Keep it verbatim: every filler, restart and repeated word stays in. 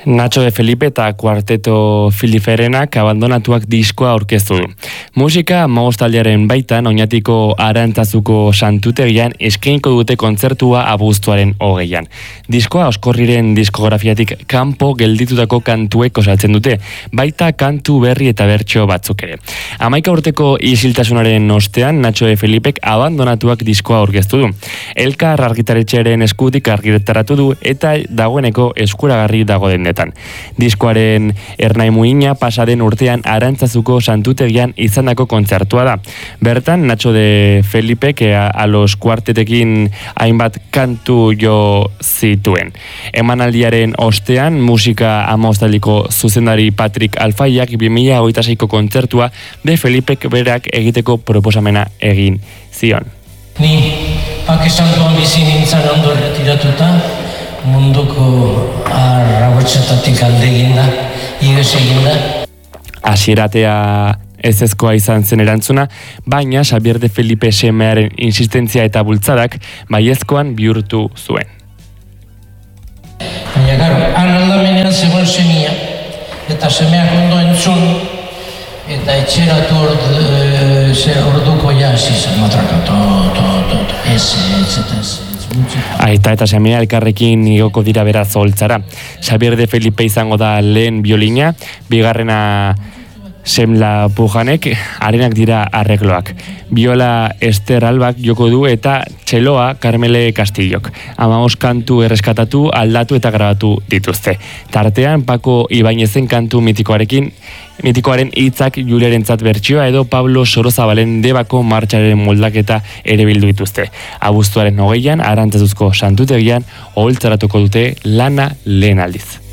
Nacho de Felipe eta Kuarteto Filiferenak abandonatuak diskoa aurkeztu du. Musika hamabostaldiaren baitan Oñatiko Arantzazuko santutegian eskainiko dute kontzertua abuztuaren hogeian. Diskoa Oskorriren diskografiatik kanpo gelditutako kantuek osatzen dute, baita kantu berri eta bertso batzuk ere. Hamaika urteko isiltasunaren ostean Nacho de Felipek abandonatuak diskoa aurkeztu du. Elkar argitaretxearen eskutik argitaratu du eta dagoeneko eskuragarri dago dendetan. Diskoaren ernai muina pasaden urtean Arantzazuko santutegian izandako kontzertua da. Bertan Nacho de Felipek a los kuartetekin hainbat kantu jo zituen. Emanaldiaren ostean musika hamabostaldiko zuzendari Patrick Alfaiak bi mila hogeita seiko kontzertua de Felipek berak egiteko proposamena egin zion. Ni Pakistantuan bizi nintzen ondo erretiratuta, munduko arrabotzetatik alde eginda, iges eginda. Hasieratea ezezkoa izan zen erantzuna, baina Xabier de Felipe semearen insistentzia eta bultzadak baiezkoan bihurtu zuen. Baina garo, han aldamenean zegoen semia, eta semeak ondo entzun, eta etxeratu orduko jaz izan, matraka, to, to, to, to, ez, ez, ez, ez. Aita eta semea elkarrekin igoko dira beraz holtzara. Xabier de Felipe izango da lehen biolina, bigarrena Semla Pujanek, arenak dira arregloak. Biola Ester Albak joko du eta txeloa Carmele Castillok. Hamabost kantu erreskatatu, aldatu eta grabatu dituzte. Tartean Paco Ibainezen kantu mitikoarekin, mitikoaren hitzak Juliarentzat bertsioa edo Pablo Sorozabalen Debako martxaren moldaketa ere bildu dituzte. Abuztuaren hogeian Arantzazuzko santutegian oholtzaratuko dute lana lehen aldiz.